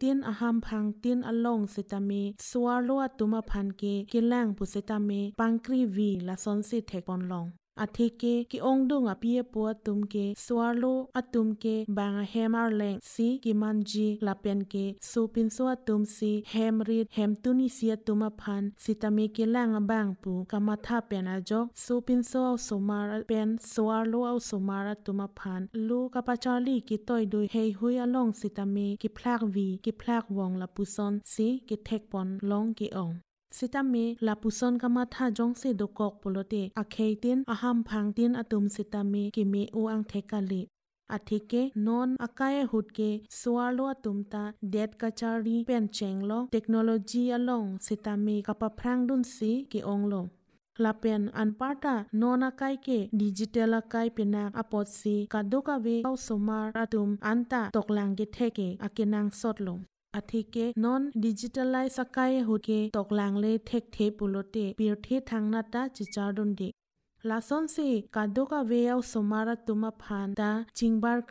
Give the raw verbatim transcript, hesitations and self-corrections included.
ตินอาหามพังตินอลงสิตามีสวาลัวตุมาพันเกกิแรงปุสิตามีปังกรีวีละซอนสิเทกปอนลองอาทิเกกิองดุงอปีเอปัวตุมเกสวาโลอตุมเกบางเฮมอาร์เลงซีกิมันจีลาเปนเกสูปินสวาตุมซีเฮมรีดเฮมตุนิเซียตุมาพันสิตามีกิแรงบางปูกามาทาเป็นอาจอกสูปินสวาสมาระเป็นสวาโลเอาสมาระตุมาพันลูกาปาจาลีกิตอยโดยเฮยหุยอลองสิตามีกิพลากวีกิพลากวงลาปุซอนซีกิเทกปอนลองกิองสิตามีลาปุซอนกามาทาจงเซดกอกปโลเตอเคตินอาหามพังตินอตุมสิตามีกิเมอูอังเทกาลิอาทิเกนอนอากายหุดเกสวาโลตุมตาเด็ดกาจารีเป็นเชงโลเทคโนโลยีอลองสิตามีกับปะพรังดุนซีกิองโลลาเป็นอันปาตานอนอากายเกดิจิทัลอากายเป็นนักอปอดซีกาดูกาเวเอาสมาระตุมอันตาตกลังเกเทเกอากินังสดลงอาทิเกนอนดิจิทัลไลซ์สกายหุดเกตกลังเลเทคเทปุโลเตปีร์เททางนาตาจิจารุนเดลาซอนซีกาดูกาเวเอาสมาระตุมาพันตาจิงบาร์